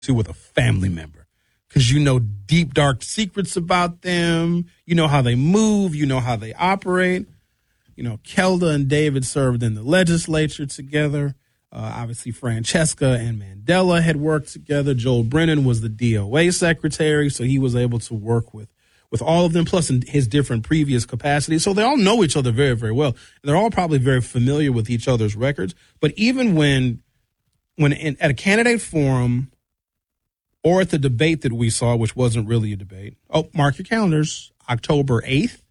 to with a family member because you know deep, dark secrets about them. You know how they move. You know how they operate. You know, Kelda and David served in the legislature together. Obviously, Francesca and Mandela had worked together. Joel Brennan was the DOA secretary, so he was able to work with all of them, plus in his different previous capacities. So they all know each other very, very well. And they're all probably very familiar with each other's records. But even when at a candidate forum or at the debate that we saw, which wasn't really a debate, mark your calendars, October 8th,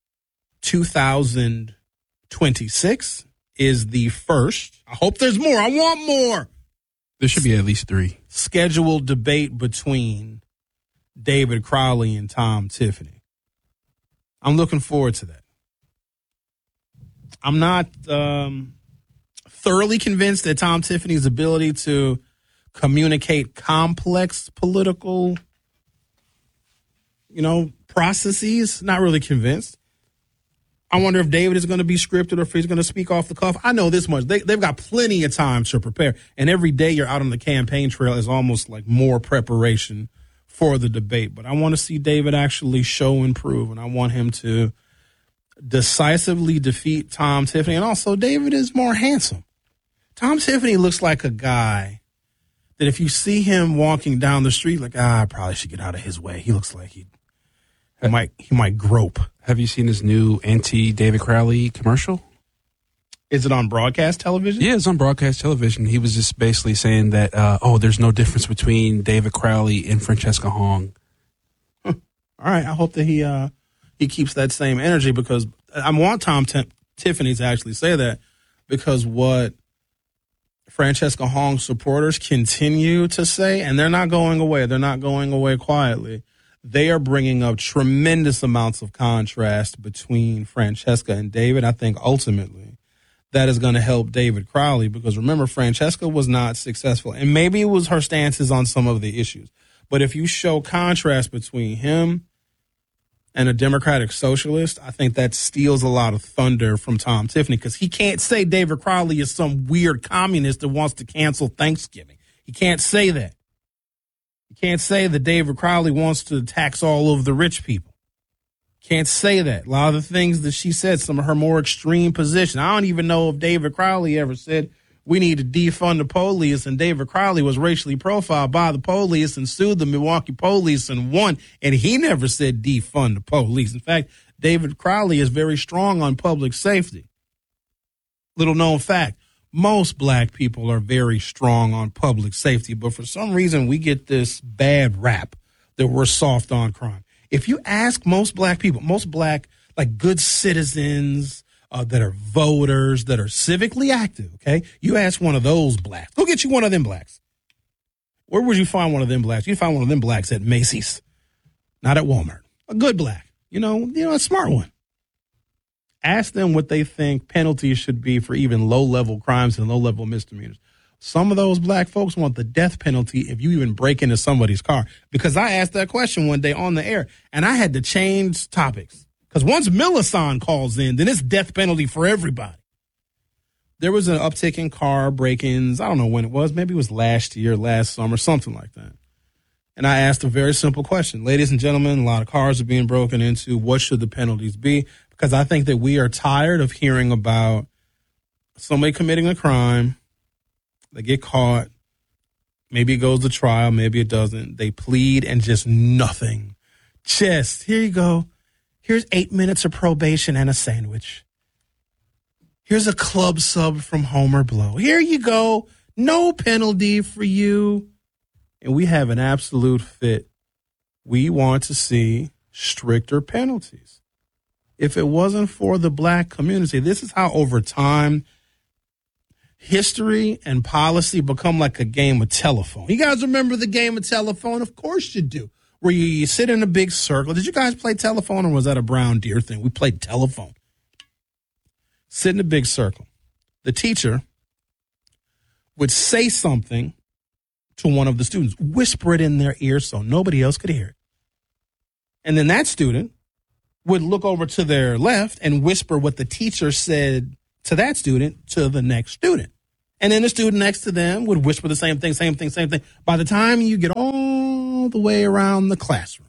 2026 is the first. I hope there's more. I want more. There should be at least 3. Scheduled debate between David Crowley and Tom Tiffany. I'm looking forward to that. I'm not thoroughly convinced that Tom Tiffany's ability to communicate complex political, processes, not really convinced. I wonder if David is going to be scripted or if he's going to speak off the cuff. I know this much. They've got plenty of time to prepare. And every day you're out on the campaign trail is almost like more preparation for the debate. But I want to see David actually show and prove, and I want him to decisively defeat Tom Tiffany. And also, David is more handsome. Tom Tiffany looks like a guy that if you see him walking down the street, like, I probably should get out of his way. He looks like he might grope. Have you seen his new anti-David Crowley commercial? Is it on broadcast television? Yeah, it's on broadcast television. He was just basically saying that, there's no difference between David Crowley and Francesca Hong. All right. I hope that he keeps that same energy, because I want Tom Tiffany to actually say that, because what Francesca Hong supporters continue to say, and they're not going away. They're not going away quietly. They are bringing up tremendous amounts of contrast between Francesca and David. I think ultimately that is going to help David Crowley, because remember, Francesca was not successful, and maybe it was her stances on some of the issues. But if you show contrast between him and a Democratic socialist, I think that steals a lot of thunder from Tom Tiffany, because he can't say David Crowley is some weird communist that wants to cancel Thanksgiving. He can't say that. You can't say that David Crowley wants to tax all of the rich people. Can't say that. A lot of the things that she said, some of her more extreme positions. I don't even know if David Crowley ever said we need to defund the police, and David Crowley was racially profiled by the police and sued the Milwaukee police and won, and he never said defund the police. In fact, David Crowley is very strong on public safety. Little known fact. Most black people are very strong on public safety, but for some reason we get this bad rap that we're soft on crime. If you ask most black people, most black, like good citizens that are voters, that are civically active, okay? You ask one of those blacks. Go get you one of them blacks. Where would you find one of them blacks? You'd find one of them blacks at Macy's, not at Walmart. A good black, a smart one. Ask them what they think penalties should be for even low-level crimes and low-level misdemeanors. Some of those black folks want the death penalty if you even break into somebody's car. Because I asked that question one day on the air, and I had to change topics. Because once Millicent calls in, then it's death penalty for everybody. There was an uptick in car break-ins. I don't know when it was. Maybe it was last year, last summer, something like that. And I asked a very simple question. Ladies and gentlemen, a lot of cars are being broken into. What should the penalties be? Because I think that we are tired of hearing about somebody committing a crime. They get caught. Maybe it goes to trial. Maybe it doesn't. They plead and just nothing. Just, here you go. Here's 8 minutes of probation and a sandwich. Here's a club sub from Homer Blow. Here you go. No penalty for you. And we have an absolute fit. We want to see stricter penalties. If it wasn't for the black community, this is how over time history and policy become like a game of telephone. You guys remember the game of telephone? Of course you do. Where you sit in a big circle. Did you guys play telephone, or was that a Brown Deer thing? We played telephone. Sit in a big circle. The teacher would say something to one of the students, whisper it in their ear so nobody else could hear it. And then that student would look over to their left and whisper what the teacher said to that student to the next student. And then the student next to them would whisper the same thing, same thing, same thing. By the time you get all the way around the classroom,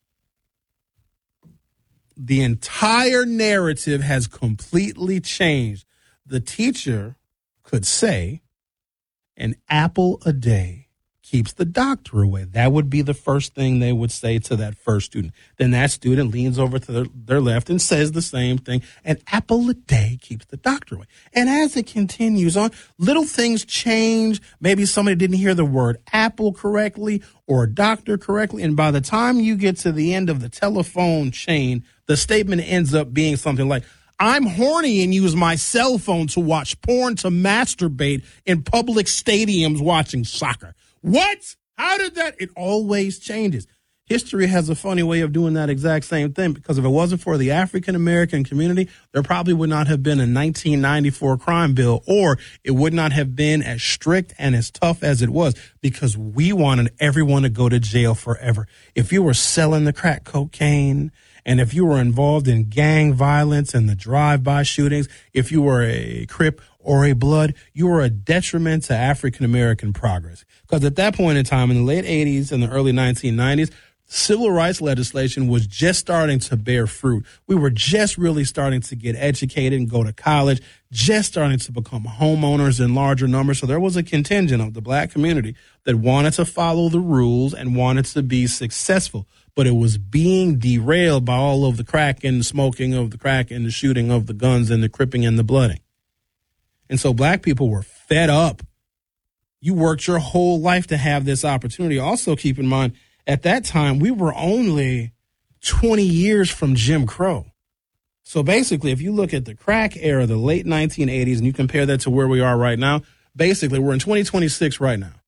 the entire narrative has completely changed. The teacher could say, an apple a day keeps the doctor away. That would be the first thing they would say to that first student. Then that student leans over to their left and says the same thing. An apple a day keeps the doctor away. And as it continues on, little things change. Maybe somebody didn't hear the word apple correctly or doctor correctly. And by the time you get to the end of the telephone chain, the statement ends up being something like, I'm horny and use my cell phone to watch porn to masturbate in public stadiums watching soccer. What? How did that? It always changes. History has a funny way of doing that exact same thing, because if it wasn't for the African-American community, there probably would not have been a 1994 crime bill, or it would not have been as strict and as tough as it was, because we wanted everyone to go to jail forever. If you were selling the crack cocaine, and if you were involved in gang violence and the drive-by shootings, if you were a Crip or a Blood, you were a detriment to African-American progress. Because at that point in time, in the late 80s and the early 1990s, civil rights legislation was just starting to bear fruit. We were just really starting to get educated and go to college, just starting to become homeowners in larger numbers. So there was a contingent of the black community that wanted to follow the rules and wanted to be successful. But it was being derailed by all of the crack and the smoking of the crack and the shooting of the guns and the cripping and the blooding. And so black people were fed up. You worked your whole life to have this opportunity. Also, keep in mind, at that time, we were only 20 years from Jim Crow. So basically, if you look at the crack era, the late 1980s, and you compare that to where we are right now, basically, we're in 2026 right now.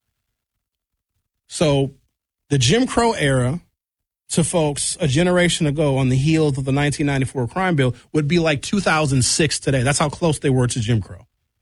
So the Jim Crow era to folks a generation ago on the heels of the 1994 crime bill would be like 2006 today. That's how close they were to Jim Crow.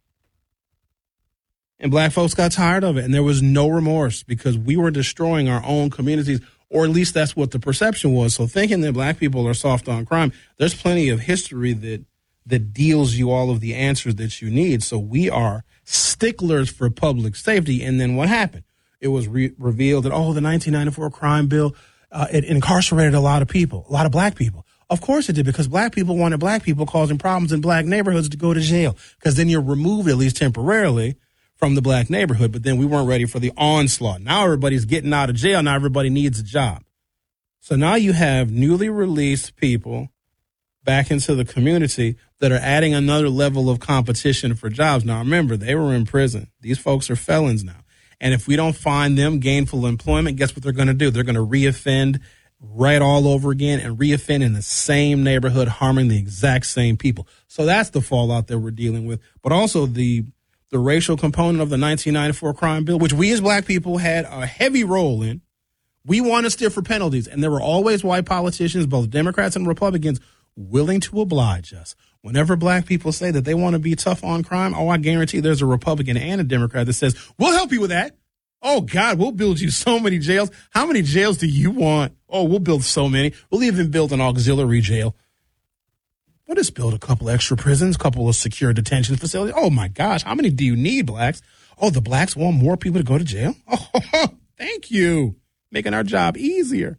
And black folks got tired of it, and there was no remorse because we were destroying our own communities, or at least that's what the perception was. So thinking that black people are soft on crime, there's plenty of history that deals you all of the answers that you need. So we are sticklers for public safety. And then what happened? It was revealed that, the 1994 crime bill, it incarcerated a lot of people, a lot of black people. Of course it did, because black people wanted black people causing problems in black neighborhoods to go to jail, because then you're removed, at least temporarily, from the black neighborhood. But then we weren't ready for the onslaught. Now everybody's getting out of jail. Now everybody needs a job. So now you have newly released people back into the community that are adding another level of competition for jobs. Now remember, they were in prison. These folks are felons now. And if we don't find them gainful employment, guess what they're going to do? They're going to reoffend right all over again and reoffend in the same neighborhood, harming the exact same people. So that's the fallout that we're dealing with. But also the racial component of the 1994 crime bill, which we as black people had a heavy role in. We wanted stiffer penalties, and there were always white politicians, both Democrats and Republicans, willing to oblige us. Whenever black people say that they want to be tough on crime, I guarantee there's a Republican and a Democrat that says, we'll help you with that. Oh, God, we'll build you so many jails. How many jails do you want? Oh, we'll build so many. We'll even build an auxiliary jail. We'll just build a couple extra prisons, a couple of secure detention facilities. Oh, my gosh, how many do you need, blacks? Oh, the blacks want more people to go to jail? Oh, thank you. Making our job easier.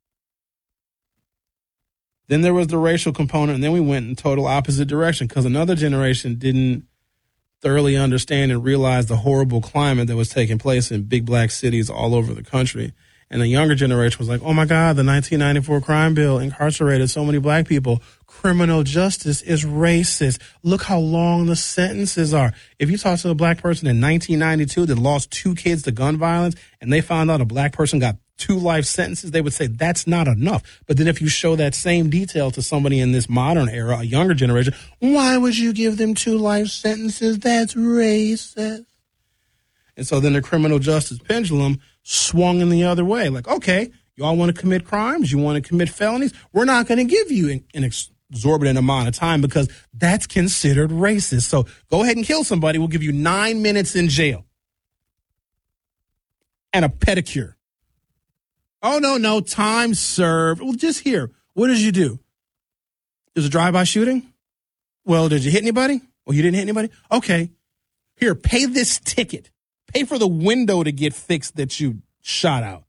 Then there was the racial component, and then we went in total opposite direction because another generation didn't thoroughly understand and realize the horrible climate that was taking place in big black cities all over the country. And the younger generation was like, oh, my God, the 1994 crime bill incarcerated so many black people. Criminal justice is racist. Look how long the sentences are. If you talk to a black person in 1992 that lost 2 kids to gun violence and they found out a black person got 2 life sentences, they would say that's not enough. But then if you show that same detail to somebody in this modern era, a younger generation, why would you give them 2 life sentences? That's racist. And so then the criminal justice pendulum swung in the other way. Like, okay, y'all want to commit crimes? You want to commit felonies? We're not going to give you an exorbitant amount of time because that's considered racist. So go ahead and kill somebody. We'll give you 9 minutes in jail and a pedicure. Oh, no, time served. Well, just here. What did you do? It was a drive-by shooting? Well, did you hit anybody? Well, you didn't hit anybody? Okay. Here, pay this ticket. Pay for the window to get fixed that you shot out.